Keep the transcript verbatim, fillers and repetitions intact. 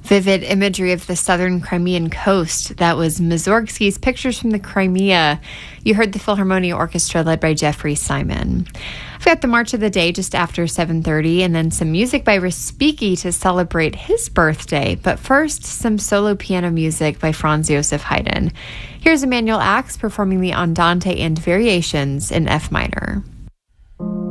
Vivid imagery of the southern Crimean coast. That was Mussorgsky's Pictures from the Crimea. You heard the Philharmonia Orchestra led by Jeffrey Simon. I've got the March of the Day just after seven thirty, and then some music by Respighi to celebrate his birthday. But first, some solo piano music by Franz Joseph Haydn. Here's Emanuel Ax performing the Andante and Variations in F minor.